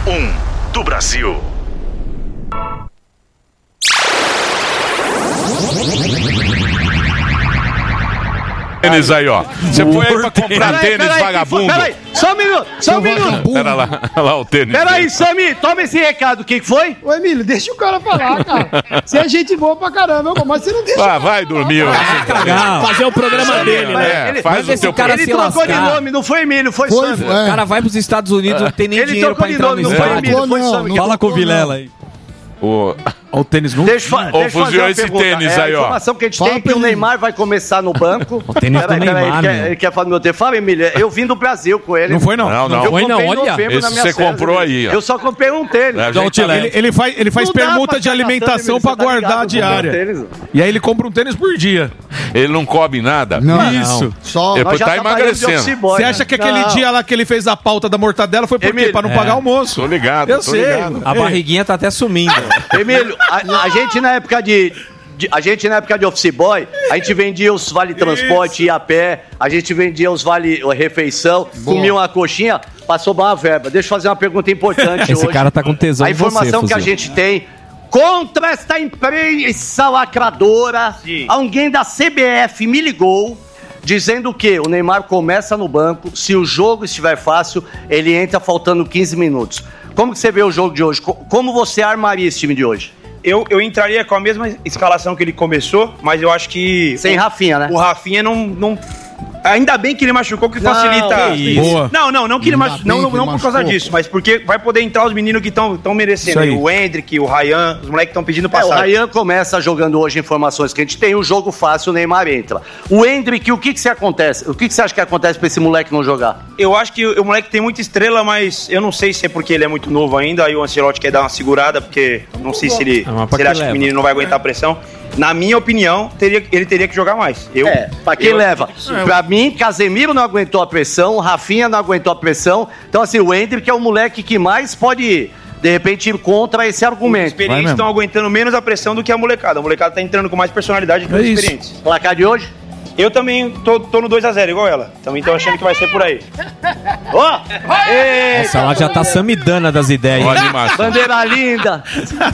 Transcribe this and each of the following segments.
1 do Brasil. Tênis aí, ó. Você foi aí pra comprar tênis, vagabundo. Peraí, só um minuto. Pera lá, olha lá o tênis. Peraí, Sami, toma esse recado. O que foi? Ô, Emílio, deixa o cara falar, cara. Você é gente boa pra caramba, meu, mas você não deixa. Vai dormir. Fazer o programa dele, né? Faz o teu cara Ele se trocou de lascar. nome, não foi Emílio, foi Sami. O cara vai pros Estados Unidos, não tem nem Ele dinheiro trocou pra de entrar nome, no não foi estádio. Emílio, foi Sami. Fala com o Vilela aí. O tênis não. Deixa eu fazer uma esse pergunta. tênis aí, A ó. informação que a gente tem é que o Neymar vai começar no banco. O tênis do Neymar, ele quer falar do meu tempo. Fala, Emílio, eu vim do Brasil com ele. Não foi, não. Não. Eu Foi, não, comprei em olha. novembro na Esse minha você César, comprou aí, ó. Eu só comprei um tênis. A gente tá- Ele faz Não dá permuta pra de ficar alimentação gastando, pra Emílio, você tá guardar a ligado com o meu diária. tênis? E aí ele compra um tênis por dia. Ele não come nada. Isso. Só. Ele Nós já tá trabalhamos de office emagrecendo. boy, Você né? acha que aquele Não. dia lá que ele fez a pauta da mortadela foi por quê? Emílio, Pra não pagar almoço? Tô ligado, Eu tô sei. ligado. A barriguinha tá até sumindo. Emílio, a gente na época a gente na época de office boy, a gente vendia os vale transporte, ia a pé, a gente vendia os vale refeição, comia uma coxinha, passou uma verba. Deixa eu fazer uma pergunta importante Esse hoje. cara tá com tesão A em você, informação que a Fuzil. gente tem contra esta imprensa lacradora, alguém da CBF me ligou dizendo que o Neymar começa no banco, se o jogo estiver fácil, ele entra faltando 15 minutos. Como que você vê o jogo de hoje? Como você armaria esse time de hoje? Eu entraria com a mesma escalação que ele começou, mas eu acho que... Sem Rafinha, né? O Rafinha não... Ainda bem que ele machucou, que facilita... que isso. Boa. Não que ele machucou. bem Não que ele por causa machucou. disso, mas porque vai poder entrar os meninos que estão merecendo. Isso aí. O Hendrick, o Ryan, os moleques que estão pedindo O passagem. Ryan começa jogando hoje informações que a gente tem, um jogo fácil, o Neymar entra. O Hendrick, o que você acha que acontece pra esse moleque não jogar? Eu acho que o moleque tem muita estrela, mas eu não sei se é porque ele é muito novo ainda, aí o Ancelotti quer dar uma segurada, porque não sei se ele, mas pra se ele que acha que leva? o menino não vai aguentar a pressão. Na minha opinião, ele teria que jogar mais. Pra quem leva? Pra mim, Casemiro não aguentou a pressão, Rafinha não aguentou a pressão. Então, assim, o Hendrick é o moleque que mais pode, de repente, ir contra esse Os argumento. experientes estão aguentando menos a pressão do que a molecada. A molecada tá entrando com mais personalidade que os isso. experientes. Placar de hoje? Eu também tô no 2x0, igual ela. Também tô achando que vai ser por aí. Ó! Essa lá já tá samidana das ideias. Olha a animação. Bandeira linda!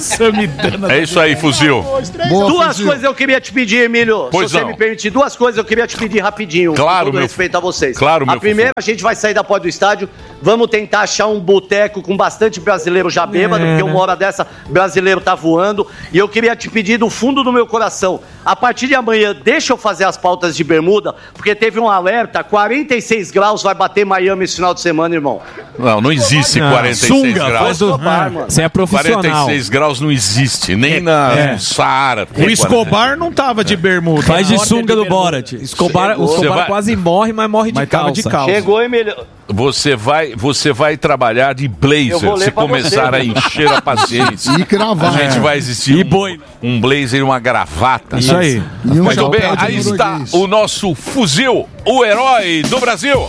É isso aí, Fuzil. Boa, Duas Fuzil. coisas eu queria te pedir, Emílio. Pois se você não. me permitir, duas coisas eu queria te pedir rapidinho. Claro, com todo meu respeito a vocês. Claro, meu A primeira, a gente vai sair da porta do estádio, vamos tentar achar um boteco com bastante brasileiro já bêbado, porque uma hora dessa, brasileiro tá voando. E eu queria te pedir do fundo do meu coração, a partir de amanhã, deixa eu fazer as pautas de bermuda, porque teve um alerta, 46 graus vai bater Miami esse final de semana, irmão. Não existe 46 Sunga, graus. faz do... Escobar, mano. Você é profissional. 46 graus não existe, nem no Saara. O Escobar não tava de bermuda. Faz de sunga do Borat. Escobar Você vai- quase morre, mas morre de Mas tava calça. de calça. Chegou, Emílio. Você vai trabalhar de Eu blazer vou ler se pra começar você. a encher a paciência. E cravar. A gente vai existir um blazer e uma gravata. Isso aí. E um Muito bem, chapéu de aí está norueguês. o nosso Fuzil, o herói do Brasil.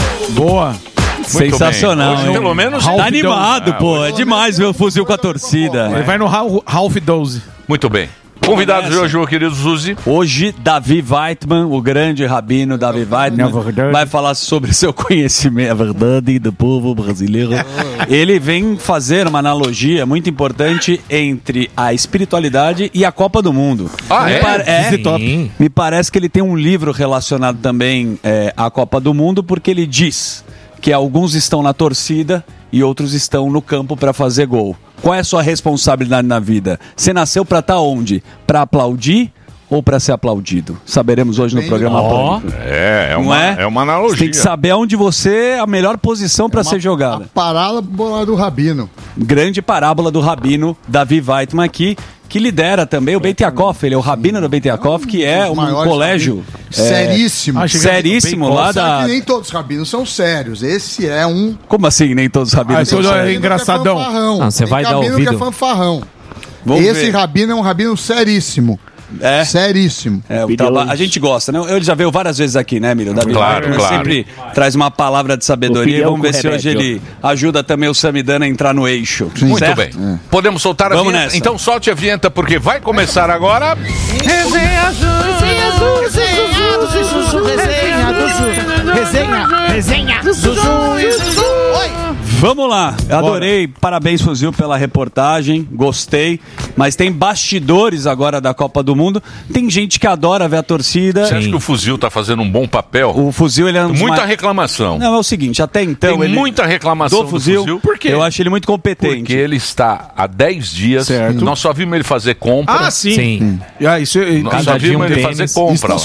Boa. Sensacional, Hoje, hein? pelo menos, Ralph Tá animado, Dose. pô. É demais ver o Fuzil com a torcida. Ele vai no Ralph 12. Muito bem. Convidado de hoje, meu querido Zuzi. Hoje, Davi Weitman, o grande rabino Davi Weitman, É verdade. vai falar sobre seu conhecimento, a verdade do povo brasileiro. Ele vem fazer uma analogia muito importante entre a espiritualidade e a Copa do Mundo. Ah, é? Sim. Me parece que ele tem um livro relacionado também à Copa do Mundo, porque ele diz que alguns estão na torcida e outros estão no campo para fazer gol. Qual é a sua responsabilidade na vida? Você nasceu para estar onde? Para aplaudir ou para ser aplaudido? Saberemos hoje no programa Pânico. É Não uma, é? é uma analogia. Você tem que saber onde você é a melhor posição para ser jogada. A parábola do Rabino. Grande parábola do rabino Davi Weitman aqui, que lidera também o Beit Yaakov. Ele é o rabino do Beit Yaakov, que é um Maiores colégio rabinos. Seríssimo. seríssimo lá Sabe da... que nem todos os rabinos são sérios. Esse é um... Como assim, nem todos os rabinos Ah, são então sérios? é engraçadão. Ah, você vai dar rabino ouvido? que é fanfarrão. Vamos Esse ver. rabino é um rabino seríssimo. É? Seríssimo. É, a gente gosta, né? Ele já veio várias vezes aqui, né, Miro? Davi Claro, Weitman claro. sempre traz uma palavra de sabedoria. Opinião Vamos ver com se hoje remédio. ele ajuda também o Samidana a entrar no eixo. Muito certo? bem. Podemos soltar a Vamos vinheta? nessa. Então solte a vinheta, porque vai começar agora... Vamos lá, adorei, parabéns Fuzil pela reportagem, gostei, mas tem bastidores agora da Copa do Mundo, tem gente que adora ver a torcida. Você acha que o Fuzil tá fazendo um bom papel? O Fuzil, ele é muita reclamação. Não, é o seguinte, até então... Tem muita reclamação do Fuzil. Por quê? Eu acho ele muito competente. Porque ele está há 10 dias, nós só vimos ele fazer compra. Ah, sim. Nós só vimos ele fazer compra.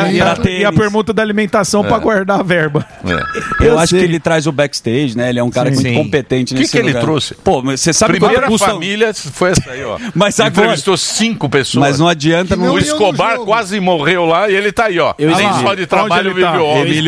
E a permuta da alimentação pra guardar a verba. Eu acho que ele traz o backstage, né? Ele é um cara muito competente nesse lugar. O que ele trouxe? Pô, mas você sabe Primeira quanto custa... família foi essa aí, ó. Mas agora... Entrevistou 5 pessoas. Mas não adianta... O Escobar quase morreu lá e ele tá aí, ó. Nem só de trabalho vive o homem. Emílio,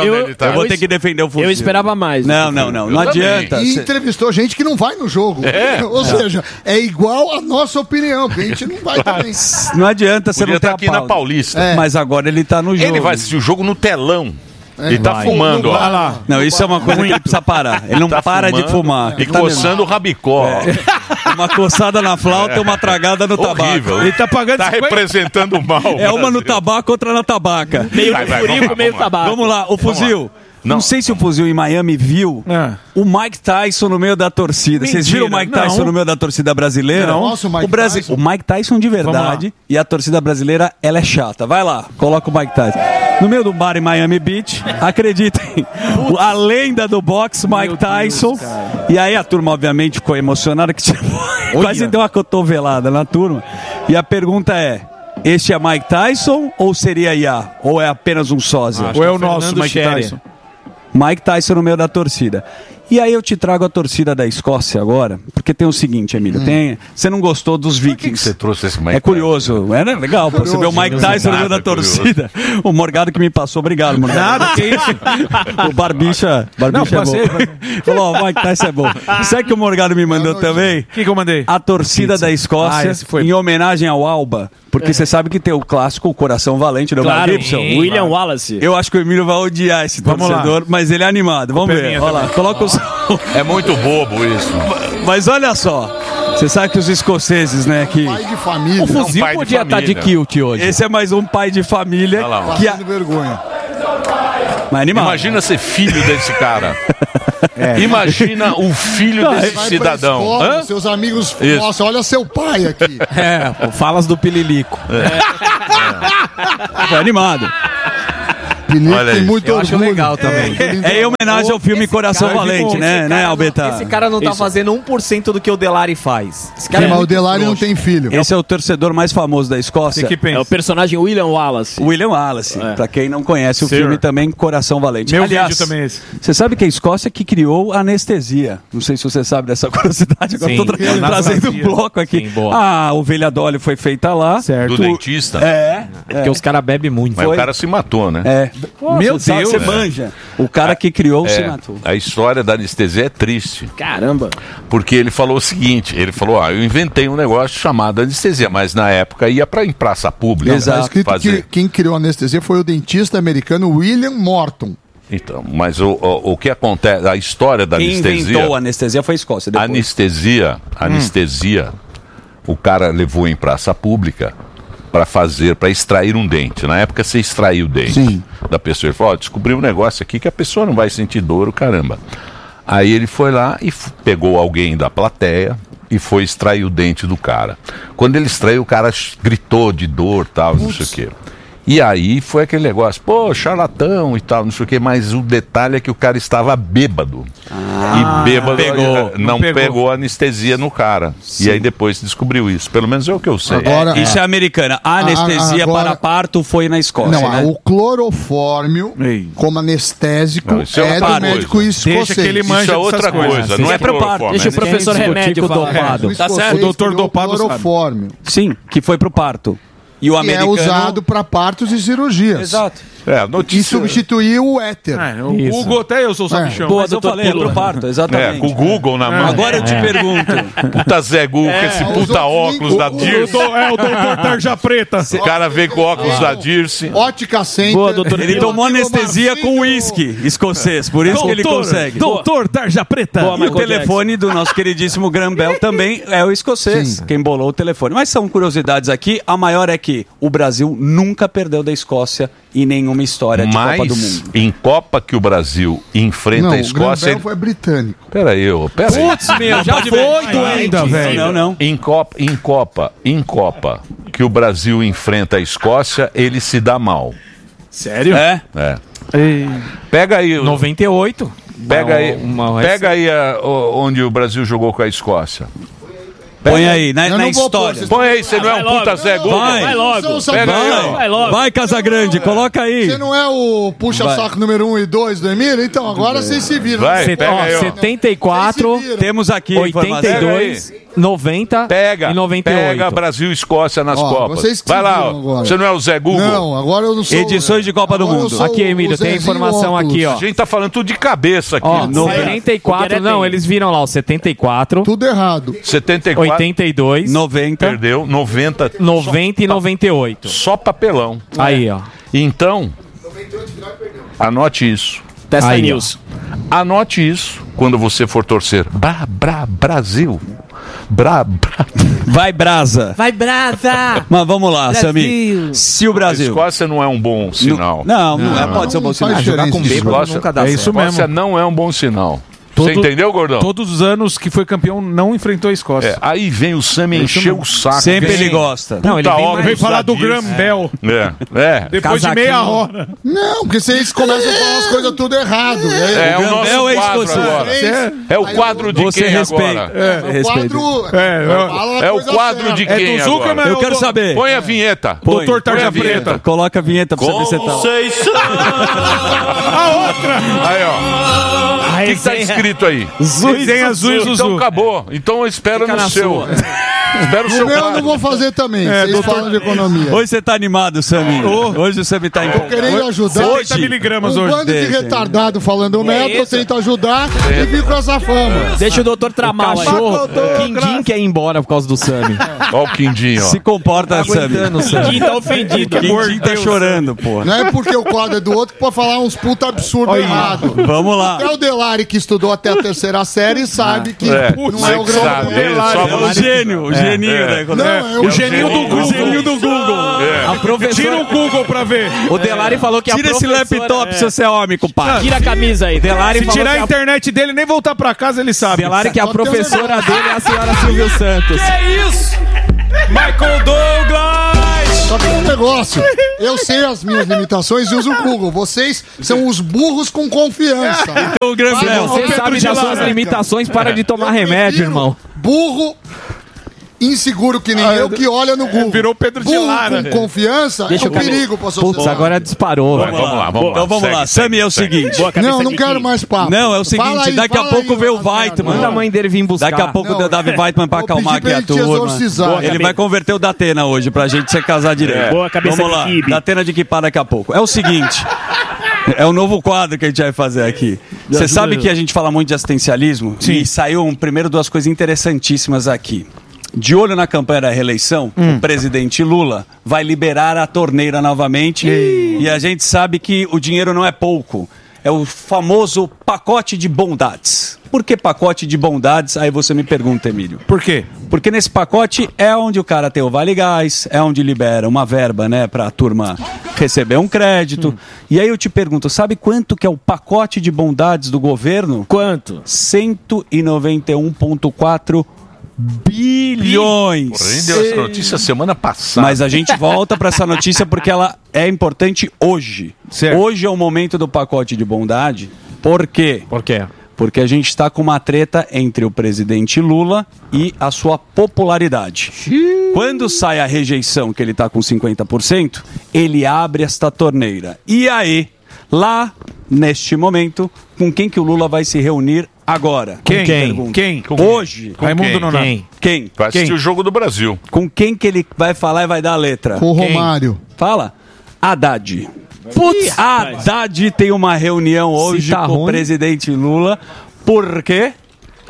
eu vou ter que defender o Fuzil. Eu esperava mais. Não adianta. E entrevistou gente que não vai no jogo. Ou seja, é igual a nossa opinião, porque a gente não vai também. Não adianta você não ter aqui na Paulista. Mas agora ele tá no jogo. Ele vai assistir o jogo no telão. Ele tá fumando, ó. Lá. Não, isso é uma coisa que ele precisa parar. Ele não para de fumar. E coçando o rabicó. Uma coçada na flauta e uma tragada no tabaco. Ele tá pagando... Tá representando mal. É uma no tabaco, outra na tabaca. Meio furico, meio tabaco. Vamos lá, o Fuzil. Não sei se o Fuzil em Miami viu o Mike Tyson no meio da torcida. Vocês viram o Mike Tyson no meio da torcida brasileira? Não. Nossa, o Mike Tyson de verdade e a torcida brasileira, ela é chata. Vai lá, coloca o Mike Tyson. No meio do bar em Miami Beach, acreditem, a lenda do boxe, Mike Tyson. E aí a turma, obviamente, ficou emocionada, que quase deu uma cotovelada na turma. E a pergunta é... Este é Mike Tyson ou seria Iá? Ou é apenas um sósia? Ou é o nosso Mike Tyson? Mike Tyson no meio da torcida. E aí eu te trago a torcida da Escócia agora, porque tem o seguinte, Emílio, você não gostou dos Vikings. Por que você trouxe esse Mike É curioso, era legal, pra você ver o Mike Tyson no meio da torcida. O Morgado que me passou, obrigado, Morgado. Nada, que isso? O Barbicha é bom. Falou, o Mike Tyson é bom. Sabe que o Morgado me mandou também? O que eu mandei? A torcida da Escócia, em homenagem ao Alba, porque você sabe que tem o clássico, o Coração Valente do Mel Gibson. William Wallace. Eu acho que o Emílio vai odiar esse torcedor, mas ele é animado. Vamos ver, olha lá, coloca o... É muito bobo isso. Mas olha só, você sabe que os escoceses, né, que... Pai de família. O Fuzil podia estar de kilt hoje. Esse é mais um pai de família. Que vergonha. Mas animal. Imagina ser filho desse cara. Imagina o filho desse cidadão. Escola, seus amigos, nossa, olha seu pai aqui. Falas do Pililico. Foi animado. Tem muito eu acho legal também. É em homenagem ao filme Coração Valente, né, Albeta? Esse cara não tá fazendo 1% do que o Delari faz. Esse cara mas o Delari não tem filho. Esse é o torcedor mais famoso da Escócia. É o personagem William Wallace. William Wallace. Pra quem não conhece o filme também, Coração Valente. Meu vídeo também é esse. Você sabe que a Escócia que criou a anestesia. Não sei se você sabe dessa curiosidade. Agora eu tô trazendo um bloco aqui. Sim, a ovelha Dolly foi feita lá. Certo. Do dentista? Porque os caras bebem muito. Mas o cara se matou, né? Meu Deus, você manja. O cara que criou se matou. A história da anestesia é triste. Caramba. Porque ele falou o seguinte, ele falou, eu inventei um negócio chamado anestesia, mas na época ia em praça pública. Exato. Tá escrito que quem criou a anestesia foi o dentista americano William Morton. Então, mas o que acontece, a história da anestesia... Quem inventou a anestesia foi a Escócia. Depois. Anestesia, o cara levou em praça pública para extrair um dente. Na época você extraiu o dente da pessoa. Ele falou, descobri um negócio aqui que a pessoa não vai sentir dor, caramba. Aí ele foi lá e pegou alguém da plateia e foi extrair o dente do cara. Quando ele extraiu, o cara gritou de dor, tal, não sei o quê. E aí foi aquele negócio, charlatão e tal, não sei o quê, mas o detalhe é que o cara estava bêbado. E bêbado não pegou anestesia no cara. Sim. E aí depois descobriu isso. Pelo menos é o que eu sei. Agora, isso é americana. A anestesia para parto foi na Escócia. Não, né? O clorofórmio como anestésico é do médico escocês. Isso é outra coisa. Não é pro parto. Deixa o professor remédio dopado. Tá certo? O doutor dopado clorofórmio. Sim, que foi pro parto. E o americano... é usado para partos e cirurgias. Exato. E substituiu o éter. O Google, até eu sou sabichão. Mas eu falei, é pro parto, exatamente. Com o Google na mão. Agora eu te pergunto. Puta Zé Google, com esse puta óculos da Dirce. O doutor Tarja Preta. O cara veio com óculos da Dirce. Ótica Center. Boa, doutor. Ele tomou anestesia com uísque escocês, por isso que ele consegue. Doutor Tarja Preta. E o telefone do nosso queridíssimo Graham Bell também é o escocês. Quem bolou o telefone. Mas são curiosidades aqui. A maior é que o Brasil nunca perdeu da Escócia em nenhum nenhuma história de Copa do Mundo. Em Copa que o Brasil enfrenta a Escócia... O Grambel foi britânico. Peraí. Putz, meu, já foi doente. Velho. Não. Em Copa que o Brasil enfrenta a Escócia, ele se dá mal. Sério? É. Pega aí... 98. Pega aí onde o Brasil jogou com a Escócia. Põe aí, na história. Põe aí, você não é um puta Zé Google. Vai logo. Pega aí, vai logo. Vai, Casagrande, coloca aí. Você não é o puxa-saco número 1 e 2 do Emílio? Então, agora vocês se viram. Vai, pega aí, 74, temos aqui 82, 90 e 98. Pega Brasil e Escócia nas Copas. Vai lá, você não é o Zé Google? Não, agora eu não sou. Edições de Copa do Mundo. Aqui, Emílio, tem informação aqui, ó. A gente tá falando tudo de cabeça aqui. Ó, 94, não, eles viram lá o 74. Tudo errado. 74. 82. 90. Perdeu. 90 e 98. Só papelão. Aí, ó. Então, anote isso. Testa News. Anote isso quando você for torcer. Brasil. Vai, Brasa. Vai, Brasa. Mas vamos lá, Samir. Se o Brasil... A Escócia não é um bom sinal. Não pode ser um bom sinal. Jogar com bêbado nunca dá certo. Isso mesmo. Escócia não é um bom sinal. Você entendeu, Gordão? Todos os anos que foi campeão não enfrentou a Escócia. Aí vem o Sam encher o saco. Sempre ele gosta. Não, ele vem falar do Grambel. Depois de meia hora. Não, porque vocês começam a falar as coisas tudo errado. É o nosso quadro agora. É o quadro de quem agora? É o quadro de quem agora? Eu quero saber. Põe a vinheta. Doutor Tarja Preta. Coloca a vinheta pra você ver se você tá... A outra. Aí, ó. O que tá escrito aí? Então acabou. Então espera no seu. Espera o seu. Eu não vou fazer também. Vocês falam de economia. Hoje você tá animado, Samir. Hoje o Samir tá empolgado. Eu querendo ajudar. 70 miligramas hoje. Bando de retardado falando merda, eu tento ajudar e fico com essa fama. Deixa o doutor tramar lá. O Quindim quer ir embora por causa do Samir. Olha o Quindim, ó. Se comporta, Samir. O Quindim tá ofendido. O Quindim tá chorando, pô. Não é porque o quadro é do outro que pode falar uns puta absurdo errado. Vamos lá. Até o Delari, que estudou até a terceira série, sabe que não é o grande Delari. O gênio, o geninho da economia. O geninho do Google. O geninho do Google. A professora... Tira o Google pra ver. O Delari falou que a professora... Tira esse laptop se você é homem, compadre. Tira a camisa aí. Delari se tirar a internet dele, nem voltar pra casa, ele sabe. Delari que a professora dele é a senhora Silvio Santos. É isso! Michael Douglas! Só tem um negócio. Eu sei as minhas limitações e uso o Google. Vocês são os burros com confiança. O Grambel. Você sabe das suas limitações, para de tomar remédio, irmão. Burro inseguro que nem eu, que olha no Google. Virou Pedro de Lara. Com confiança é um perigo pra sociedade. Putz, agora disparou. Vamos lá. Então vamos lá. Samir, é o seguinte. Não quero mais papo. Não, é o seguinte. Daqui a pouco vê o Weidman. Manda a mãe dele vir buscar. Daqui a pouco o Davi Weidman pra acalmar aqui a turma. Ele vai converter o Datena hoje pra gente se casar direito. Boa cabeça. Vamos lá. Datena de Kipá daqui a pouco. É o seguinte. É o novo quadro que a gente vai fazer aqui. Você sabe que a gente fala muito de assistencialismo? Sim. E saiu primeiro duas coisas interessantíssimas aqui. De olho na campanha da reeleição, o presidente Lula vai liberar a torneira novamente. E a gente sabe que o dinheiro não é pouco. É o famoso pacote de bondades. Por que pacote de bondades? Aí você me pergunta, Emílio. Por quê? Porque nesse pacote é onde o cara tem o Vale Gás, é onde libera uma verba, né, pra turma receber um crédito. E aí eu te pergunto, sabe quanto que é o pacote de bondades do governo? Quanto? 191,4 bilhões. Porra, a gente deu essa notícia semana passada. Mas a gente volta para essa notícia porque ela é importante hoje. Certo. Hoje é o momento do pacote de bondade. Por quê? Por quê? Porque a gente está com uma treta entre o presidente Lula e a sua popularidade. Quando sai a rejeição, que ele está com 50%, ele abre esta torneira. E aí, lá, neste momento, com quem que o Lula vai se reunir agora? Quem? Hoje. Raimundo Nonato. Quem? Vai assistir o jogo do Brasil. Com quem que ele vai falar e vai dar a letra? Com o Romário. Fala. Haddad. Putz, Haddad tem uma reunião hoje com o presidente Lula. Por quê?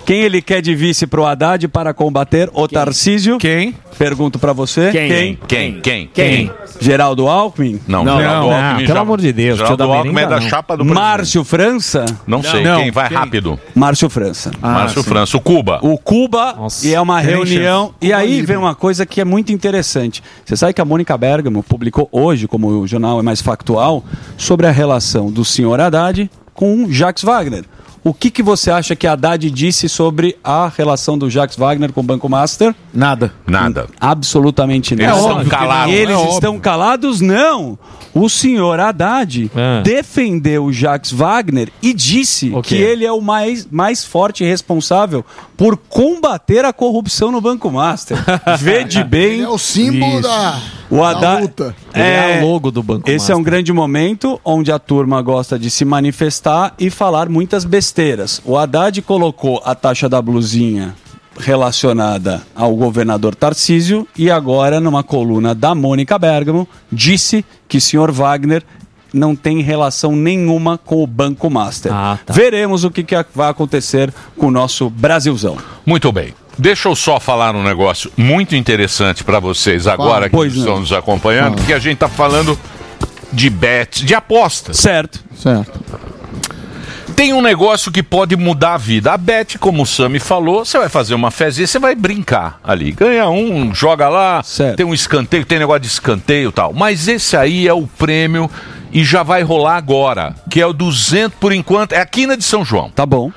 Quem ele quer de vice pro Haddad para combater o Tarcísio? Quem? Pergunto pra você. Quem? Geraldo Alckmin? Não, Geraldo Alckmin. Pelo amor de Deus. Geraldo Alckmin é da chapa do presidente. Márcio França? Não sei, quem vai rápido? Márcio França. Márcio França, o Cuba. O Cuba, e é uma reunião. E aí vem uma coisa que é muito interessante. Você sabe que a Mônica Bergamo publicou hoje, como o jornal é mais factual, sobre a relação do senhor Haddad com Jacques Wagner. O que você acha que a Haddad disse sobre a relação do Jacques Wagner com o Banco Master? Nada. Absolutamente nada. Eles estão calados. Eles estão calados? Não. O senhor Haddad defendeu o Jacques Wagner e disse que ele é o mais forte e responsável por combater a corrupção no Banco Master. Vede bem. Ele é o símbolo da luta. É o logo do Banco Esse Master. é um grande momento onde a turma gosta de se manifestar e falar muitas besteiras. O Haddad colocou a taxa da blusinha relacionada ao governador Tarcísio e agora, numa coluna da Mônica Bergamo, disse que o senhor Wagner não tem relação nenhuma com o Banco Master. Veremos o que vai acontecer com o nosso Brasilzão. Muito bem. Deixa eu só falar um negócio muito interessante para vocês agora que estão nos acompanhando, porque a gente tá falando de bets, de apostas. Certo. Tem um negócio que pode mudar a vida. A bet, como o Sami falou, você vai fazer uma fezinha, você vai brincar ali. Ganha um, joga lá, tem um escanteio, tem negócio de escanteio e tal. Mas esse aí é o prêmio e já vai rolar agora, que é o 200, por enquanto, é a quina de São João. Tá bom.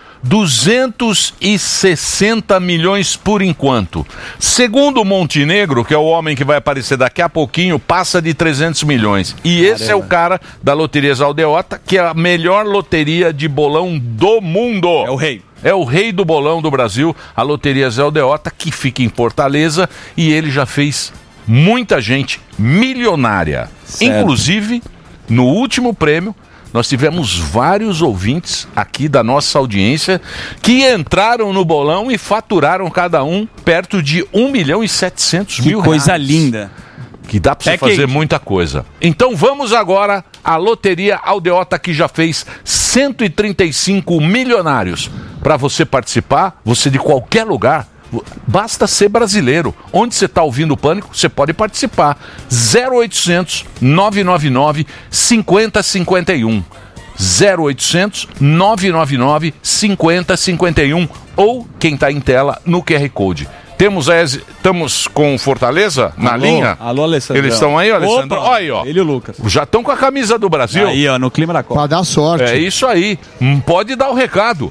260 milhões por enquanto. Segundo o Montenegro, que é o homem que vai aparecer daqui a pouquinho, passa de 300 milhões. E esse é o cara da Loterias Aldeota, que é a melhor loteria de bolão do mundo. É o rei. É o rei do bolão do Brasil, a Loterias Aldeota, que fica em Fortaleza, e ele já fez muita gente milionária. Certo. Inclusive, no último prêmio, nós tivemos vários ouvintes aqui da nossa audiência que entraram no bolão e faturaram cada um perto de 1.700.000 reais. Coisa linda. Que dá pra você fazer muita coisa. Então vamos agora à Loteria Aldeota, que já fez 135 milionários. Para você participar, você de qualquer lugar, basta ser brasileiro. Onde você está ouvindo o Pânico, você pode participar. 0800 999 5051. 0800 999 5051. Ou quem está em tela no QR Code. Estamos com Fortaleza na linha? Alô, Alessandro. Eles estão aí, Alessandro? Opa, olha aí, ó. Ele e o Lucas. Já estão com a camisa do Brasil. Aí, ó, no clima da Copa. Pra dar sorte. É isso aí. Pode dar o recado.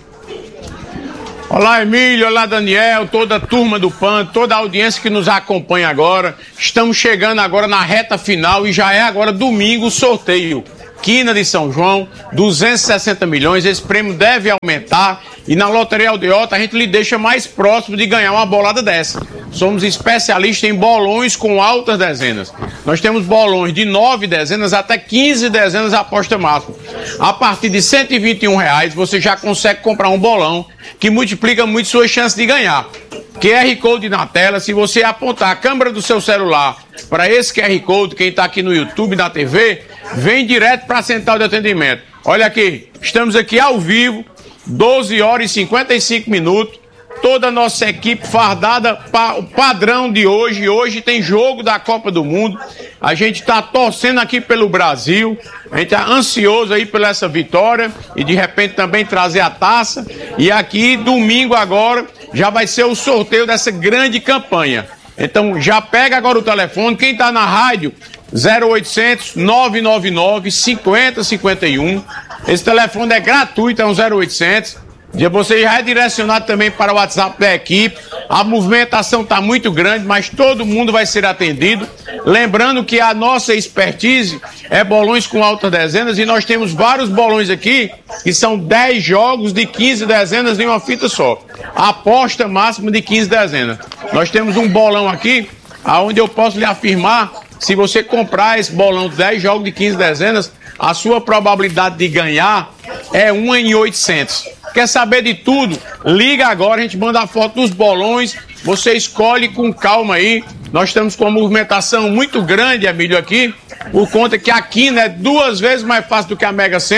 Olá, Emílio, olá, Daniel, toda a turma do PAN, toda a audiência que nos acompanha agora. Estamos chegando agora na reta final e já é agora domingo o sorteio. Quina de São João, 260 milhões, esse prêmio deve aumentar e na Loteria Aldeota a gente lhe deixa mais próximo de ganhar uma bolada dessa. Somos especialistas em bolões com altas dezenas. Nós temos bolões de 9 dezenas até 15 dezenas a aposta máxima. A partir de R$121 você já consegue comprar um bolão que multiplica muito suas chances de ganhar. QR Code na tela, se você apontar a câmera do seu celular para esse QR Code, quem está aqui no YouTube, na TV, vem direto para a central de atendimento. Olha aqui, estamos aqui ao vivo, 12 horas e 55 minutos, toda a nossa equipe fardada para o padrão de hoje. Hoje tem jogo da Copa do Mundo, a gente está torcendo aqui pelo Brasil, a gente está ansioso aí pela essa vitória e de repente também trazer a taça. E aqui, domingo agora, já vai ser o sorteio dessa grande campanha. Então já pega agora o telefone, quem está na rádio, 0800 999 5051. Esse telefone é gratuito, é um 0800. Você já é direcionado também para o WhatsApp da equipe. A movimentação está muito grande, mas todo mundo vai ser atendido. Lembrando que a nossa expertise é bolões com altas dezenas e nós temos vários bolões aqui que são 10 jogos de 15 dezenas em uma fita só. Aposta máxima de 15 dezenas. Nós temos um bolão aqui, onde eu posso lhe afirmar, se você comprar esse bolão de 10 jogos de 15 dezenas, a sua probabilidade de ganhar é 1 em 800. Quer saber de tudo? Liga agora, a gente manda a foto dos bolões, você escolhe com calma aí. Nós estamos com uma movimentação muito grande, Emílio, aqui, por conta que a quina é 2 vezes mais fácil do que a Mega Sena,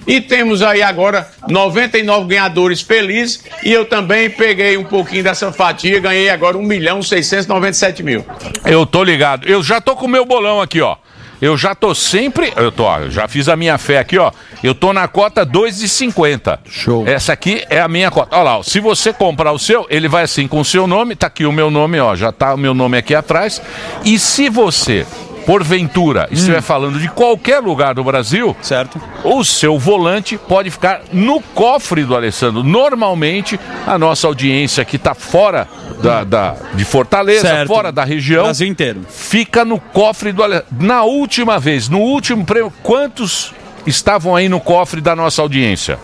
E temos aí agora 99 ganhadores felizes. E eu também peguei um pouquinho dessa fatia, ganhei agora 1.697.000. Eu tô ligado. Eu já tô com o meu bolão aqui, ó. Eu já tô sempre... Eu já fiz a minha fé aqui, ó. Eu tô na cota 2,50. Show. Essa aqui é a minha cota. Olha lá, ó, se você comprar o seu, ele vai assim com o seu nome. Tá aqui o meu nome, ó. Já tá o meu nome aqui atrás. E se você, porventura, estiver falando de qualquer lugar do Brasil, certo, o seu volante pode ficar no cofre do Alessandro. Normalmente, a nossa audiência que tá fora de Fortaleza, certo, fora da região, Brasil inteiro, fica no cofre do Alessandro. Na última vez, no último prêmio, quantos estavam aí no cofre da nossa audiência?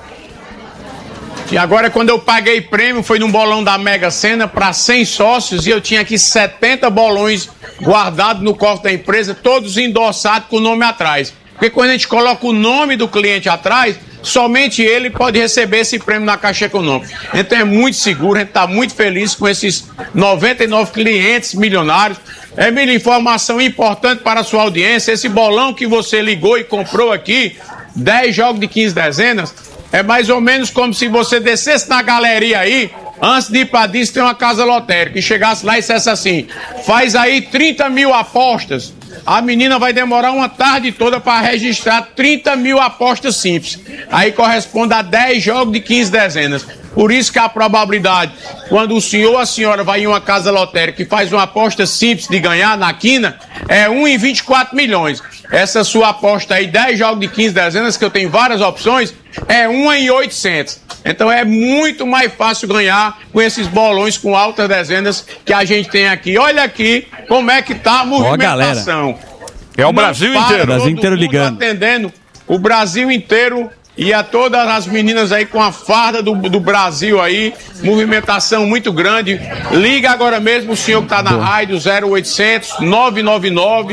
E agora, quando eu paguei prêmio, foi num bolão da Mega Sena para 100 sócios e eu tinha aqui 70 bolões guardados no cofre da empresa, todos endossados com o nome atrás. Porque quando a gente coloca o nome do cliente atrás, somente ele pode receber esse prêmio na Caixa Econômica. Então é muito seguro, a gente está muito feliz com esses 99 clientes milionários. Emílio, informação importante para a sua audiência: esse bolão que você ligou e comprou aqui, 10 jogos de 15 dezenas, é mais ou menos como se você descesse na galeria aí, antes de ir para disso tem uma casa lotérica, e chegasse lá e dissesse assim: faz aí 30 mil apostas. A menina vai demorar uma tarde toda para registrar 30 mil apostas simples. Aí corresponde a 10 jogos de 15 dezenas. Por isso que a probabilidade, quando o senhor ou a senhora vai em uma casa lotérica e faz uma aposta simples de ganhar na quina, é 1 em 24 milhões. Essa sua aposta aí, 10 jogos de 15 dezenas, que eu tenho várias opções, é 1 em 800. Então é muito mais fácil ganhar com esses bolões com altas dezenas que a gente tem aqui. Olha aqui como é que tá a movimentação. É o Brasil inteiro. O Brasil inteiro ligando. Atendendo o Brasil inteiro. E a todas as meninas aí com a farda do Brasil aí, movimentação muito grande. Liga agora mesmo o senhor que tá na rádio, 0800 999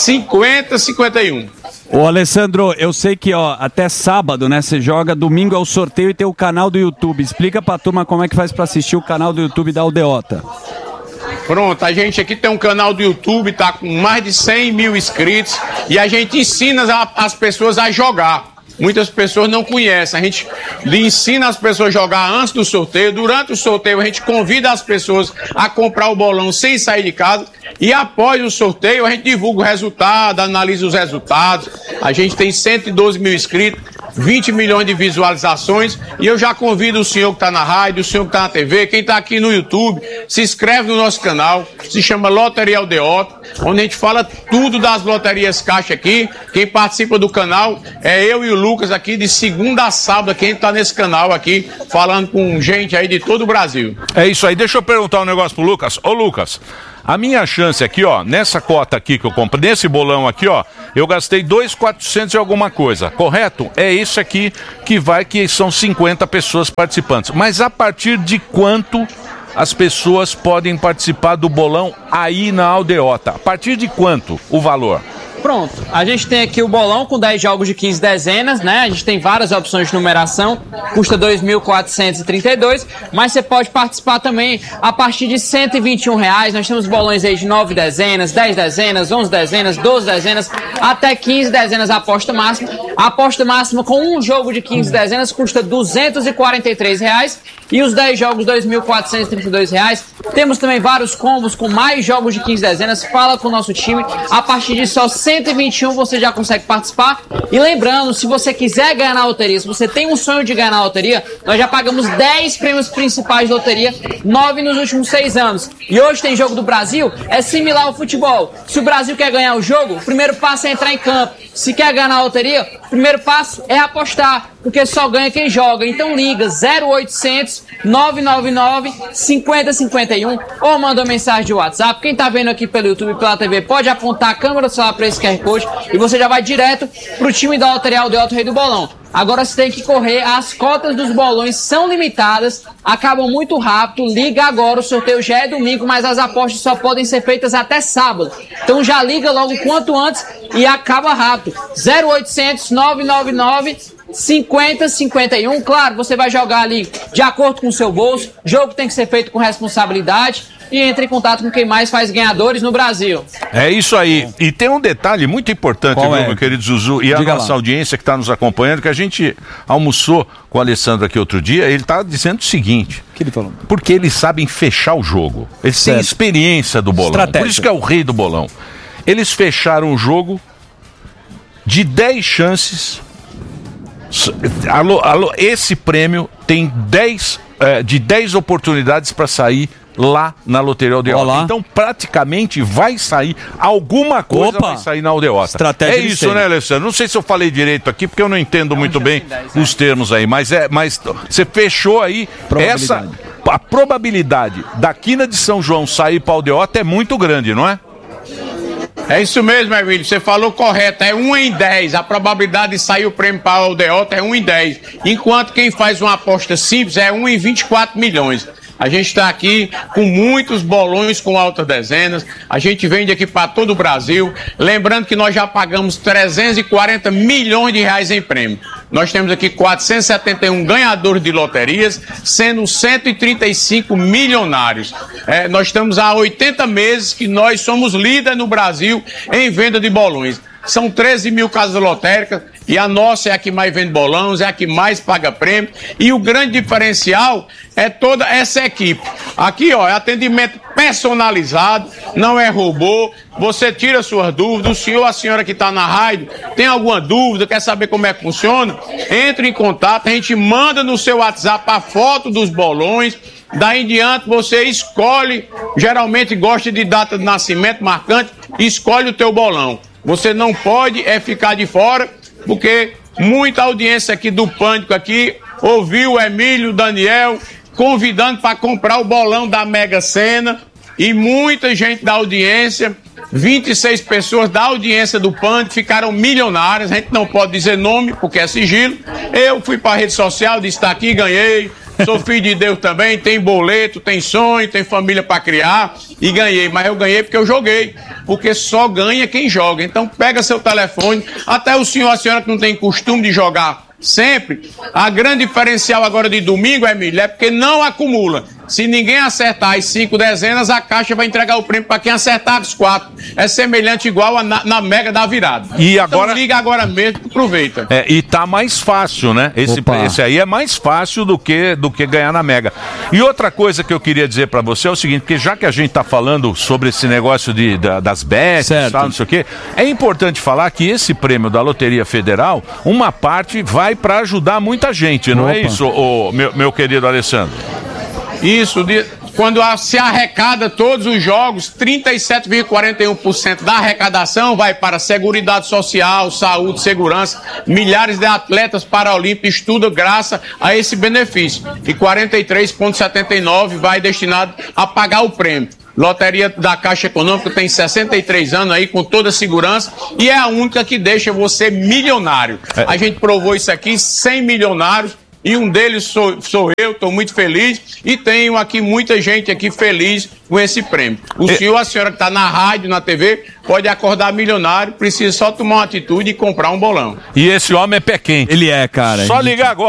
5051. Ô Alessandro, eu sei que até sábado, né, você joga, domingo é o sorteio e tem o canal do YouTube. Explica pra turma como é que faz pra assistir o canal do YouTube da Aldeota. Pronto, a gente aqui tem um canal do YouTube, tá com mais de 100 mil inscritos e a gente ensina as pessoas a jogar. Muitas pessoas não conhecem. A gente ensina as pessoas a jogar antes do sorteio. Durante o sorteio, a gente convida as pessoas a comprar o bolão sem sair de casa. E após o sorteio, a gente divulga o resultado, analisa os resultados. A gente tem 112 mil inscritos, 20 milhões de visualizações. E eu já convido o senhor que está na rádio, o senhor que está na TV, quem está aqui no YouTube, se inscreve no nosso canal. Se chama Loteria Aldeota, onde a gente fala tudo das loterias Caixa aqui. Quem participa do canal é eu e o Lucas aqui, de segunda a sábado, aqui a gente está nesse canal aqui, falando com gente aí de todo o Brasil. É isso aí. Deixa eu perguntar um negócio pro Lucas. Ô Lucas, a minha chance aqui, ó, nessa cota aqui que eu comprei, nesse bolão aqui, ó, eu gastei 2.400 e alguma coisa, correto? É isso aqui que são 50 pessoas participantes. Mas a partir de quanto as pessoas podem participar do bolão aí na Aldeota? A partir de quanto o valor? Pronto, a gente tem aqui o bolão com 10 jogos de 15 dezenas, né? A gente tem várias opções de numeração, custa R$ 2.432, mas você pode participar também a partir de R$ 121. Nós temos bolões aí de 9 dezenas, 10 dezenas, 11 dezenas, 12 dezenas, até 15 dezenas a aposta máxima. A aposta máxima com um jogo de 15 dezenas custa R$ 243 e os 10 jogos R$ 2.432. Temos também vários combos com mais jogos de 15 dezenas. Fala com o nosso time, a partir de só 121 você já consegue participar. E lembrando, se você quiser ganhar na loteria, se você tem um sonho de ganhar na loteria, nós já pagamos 10 prêmios principais de loteria, 9 nos últimos 6 anos. E hoje tem jogo do Brasil, é similar ao futebol. Se o Brasil quer ganhar o jogo, o primeiro passo é entrar em campo. Se quer ganhar na loteria, o primeiro passo é apostar, porque só ganha quem joga. Então liga 0800 999 5051 ou manda uma mensagem de WhatsApp. Quem tá vendo aqui pelo YouTube e pela TV pode apontar a câmera do celular para esse QR Code e você já vai direto pro time da Loteria Aldeota Rei do Bolão. Agora você tem que correr, as cotas dos bolões são limitadas, acabam muito rápido, liga agora, o sorteio já é domingo, mas as apostas só podem ser feitas até sábado. Então já liga logo quanto antes e acaba rápido. 0800 999 5051, claro, você vai jogar ali de acordo com o seu bolso, jogo tem que ser feito com responsabilidade. e entre em contato com quem mais faz ganhadores no Brasil. É isso aí. E tem um detalhe muito importante, viu, meu querido Zuzu, e a nossa audiência que está nos acompanhando, que a gente almoçou com o Alessandro aqui outro dia, ele está dizendo o seguinte: que ele falou? Porque eles sabem fechar o jogo. Eles têm experiência do bolão. Por isso que é o rei do bolão. Eles fecharam o jogo de 10 chances. Esse prêmio tem 10 oportunidades para sair lá na Loteria Aldeota. Então, praticamente, vai sair alguma coisa, vai sair na Aldeota. Estratégia é isso, né, Alessandro? Não sei se eu falei direito aqui, porque eu não entendo muito bem os termos aí, mas você fechou aí a probabilidade da Quina de São João sair para a Aldeota é muito grande, não é? É isso mesmo, Emílio, você falou correto, é 1 em 10, a probabilidade de sair o prêmio para a Aldeota é 1 em 10, enquanto quem faz uma aposta simples é 1 em 24 milhões. A gente está aqui com muitos bolões com altas dezenas, a gente vende aqui para todo o Brasil, lembrando que nós já pagamos 340 milhões de reais em prêmio. Nós temos aqui 471 ganhadores de loterias, sendo 135 milionários. Nós estamos há 80 meses que nós somos líderes no Brasil em venda de bolões. São 13 mil casas lotéricas e a nossa é a que mais vende bolões, é a que mais paga prêmio. E o grande diferencial é toda essa equipe. Aqui, ó, é atendimento personalizado, não é robô. Você tira suas dúvidas. O senhor, a senhora que está na rádio, tem alguma dúvida, quer saber como é que funciona? Entre em contato, a gente manda no seu WhatsApp a foto dos bolões. Daí em diante você escolhe, geralmente gosta de data de nascimento marcante, escolhe o teu bolão. Você não pode ficar de fora, porque muita audiência aqui do Pânico aqui ouviu o Emílio, o Daniel, convidando para comprar o bolão da Mega Sena, e muita gente da audiência, 26 pessoas da audiência do Pânico ficaram milionárias. A gente não pode dizer nome, porque é sigilo. Eu fui para a rede social, disse, tá aqui, ganhei. Sou filho de Deus também, tem boleto, tem sonho, tem família para criar e ganhei. Mas eu ganhei porque eu joguei, porque só ganha quem joga. Então pega seu telefone, até o senhor, a senhora que não tem costume de jogar sempre, a grande diferencial agora de domingo, Emílio, é porque não acumula. Se ninguém acertar as 5 dezenas, a Caixa vai entregar o prêmio para quem acertar as 4. É semelhante igual na Mega da Virada. E agora... Então liga agora mesmo, aproveita. E tá mais fácil, né? Esse aí é mais fácil do que ganhar na Mega. E outra coisa que eu queria dizer para você é o seguinte, porque já que a gente tá falando sobre esse negócio das bets, tal, não sei o quê, é importante falar que esse prêmio da Loteria Federal, uma parte vai para ajudar muita gente, não é isso, meu querido Alessandro? Isso, quando se arrecada todos os jogos, 37,41% da arrecadação vai para Seguridade Social, Saúde, Segurança. Milhares de atletas paralímpicos estudam graças a esse benefício. E 43,79% vai destinado a pagar o prêmio. Loteria da Caixa Econômica tem 63 anos aí, com toda a segurança, e é a única que deixa você milionário. A gente provou isso aqui, 100 milionários, e um deles sou eu, estou muito feliz, e tenho aqui muita gente aqui feliz com esse prêmio. O senhor, a senhora que está na rádio, na TV, pode acordar milionário, precisa só tomar uma atitude e comprar um bolão. E esse homem é pé quente. Ele é, cara. Só ligar agora.